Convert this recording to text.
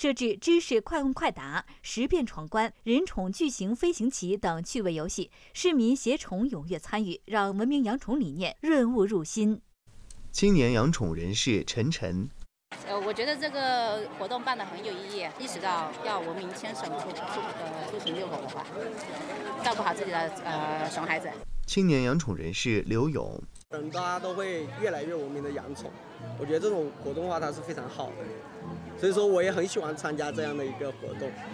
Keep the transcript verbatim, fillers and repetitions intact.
设置知识快问快答、识变闯关、人宠巨型飞行棋等趣味游戏，市民携宠踊跃参与，让文明养宠理念润物入心。 青年养宠人士陈晨。 呃，我觉得这个活动办得很有意义，意识到要文明牵绳出出呃出行遛狗的话，照顾好自己的呃熊孩子。 青年养宠人士刘勇。 等大家都会越来越文明的养宠，我觉得这种活动的话它是非常好的，所以说我也很喜欢参加这样的一个活动。